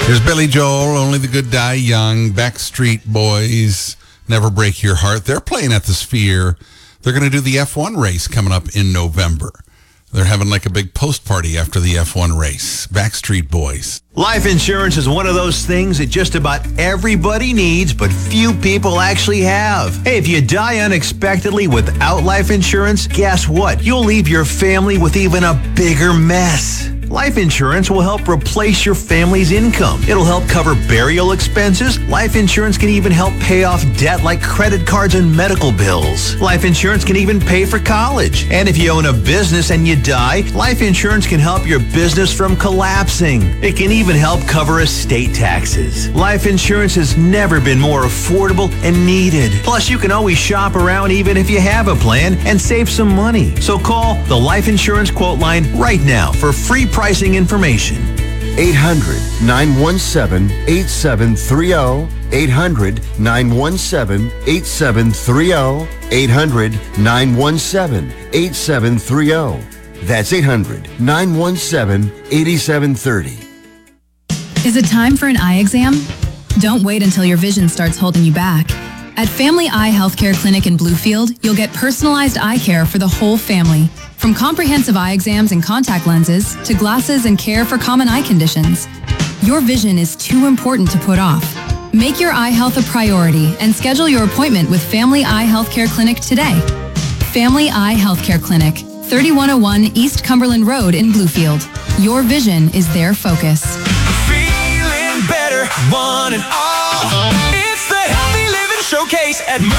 There's Billy Joel, Only the Good Die Young, Backstreet Boys, Never Break Your Heart. They're playing at the Sphere. They're going to do the F1 race coming up in November. They're having like a big post party after the F1 race. Backstreet Boys. Life insurance is one of those things that just about everybody needs, but few people actually have. Hey, if you die unexpectedly without life insurance, guess what? You'll leave your family with even a bigger mess. Life insurance will help replace your family's income. It'll help cover burial expenses. Life insurance can even help pay off debt like credit cards and medical bills. Life insurance can even pay for college. And if you own a business and you die, life insurance can help your business from collapsing. It can even help cover estate taxes. Life insurance has never been more affordable and needed. Plus, you can always shop around even if you have a plan and save some money. So call the Life Insurance Quote Line right now for free pricing information. 800-917-8730. 800-917-8730. 800-917-8730. That's 800-917-8730. Is it time for an eye exam? Don't wait until your vision starts holding you back. At Family Eye Healthcare Clinic in Bluefield, you'll get personalized eye care for the whole family. From comprehensive eye exams and contact lenses to glasses and care for common eye conditions. Your vision is too important to put off. Make your eye health a priority and schedule your appointment with Family Eye Healthcare Clinic today. Family Eye Healthcare Clinic, 3101 East Cumberland Road in Bluefield. Your vision is their focus. Feeling better, one and all. It's the Healthy Living Showcase at